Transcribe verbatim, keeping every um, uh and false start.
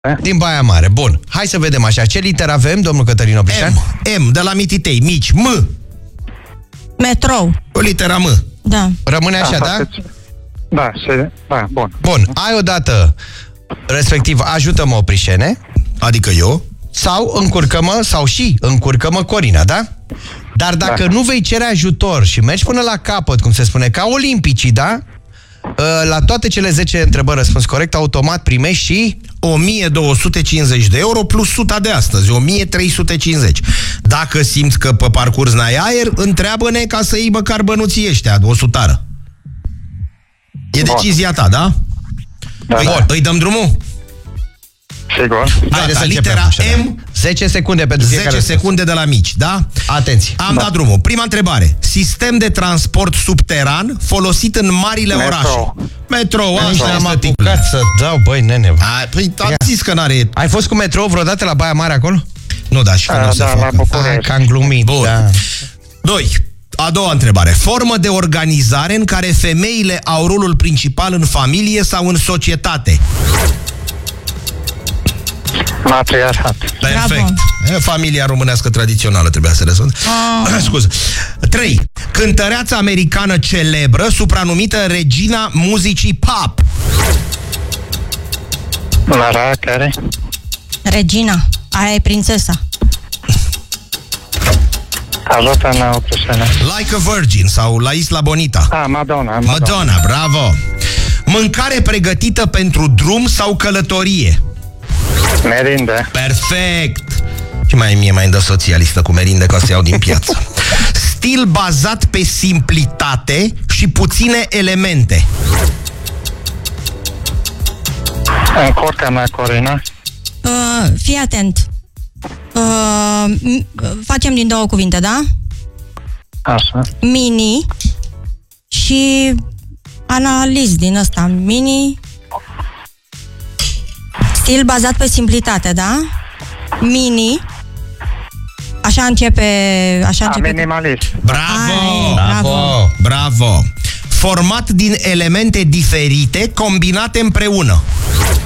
Din Baia Mare, bun. Hai să vedem așa. Ce literă avem, domnul Cătălin Oprișan? M. M, de la Mititei, mici. M. Metrou. O litera M. Da. Rămâne așa, da? Da, da, se, da, bun. Bun, ai o dată, respectiv, ajută-mă Oprișene, adică eu, sau încurcă-mă, sau și încurcă-mă Corina, da? Dar dacă da. nu vei cere ajutor și mergi până la capăt, cum se spune, ca olimpicii, da? La toate cele zece întrebări răspuns corect, automat primești și o mie două sute cincizeci de euro plus suta de astăzi, o mie trei sute cincizeci. Dacă simți că pe parcurs n-ai aer, întreabă-ne ca să iei măcar bănuții ăștia, o sutară. E decizia ta, da? Da, îi, da. îi dăm drumul? Sigur. Haide să litera M. zece secunde pentru fiecare zece secunde de la mici, da? Atenție. Am da. dat drumul. Prima întrebare. Sistem de transport subteran folosit în marile Metro. orașe. Metrou, asta am este apucat să dau, băi, nene. A, păi, am zis că n-are... Ai fost cu metrou vreodată la Baia Mare acolo? Nu, da, și că A, nu da, se la facă. București. Că am glumit. Bun. Da. Doi. A doua întrebare. Formă de organizare în care femeile au rolul principal în familie sau în societate. Matriarhat. Perfect. E, familia românească tradițională trebuia să răspund. Ah. Scuze. trei. Cântăreața americană celebră, supranumită Regina muzicii pop. Lara, care? Regina. Aia e prințesa. Ajută-ne o persoană. Like a Virgin sau La Isla Bonita. Ah, Madonna. Madonna. Madonna, bravo. Mâncare pregătită pentru drum sau călătorie. Merinde. Perfect. Și mai mie mai îmi dă soțialistă cu merinde ca să iau din piață. Stil bazat pe simplitate și puține elemente. Încurcă-mă, Corina. Uh, fii atent. Uh, facem din două cuvinte, da? Așa. Mini și analiz din ăsta. Mini. Stil bazat pe simplitate, da? Mini. Așa începe... Așa A, începe. minimalist. Bravo! Ai, Bravo! Bravo! Format din elemente diferite combinate împreună.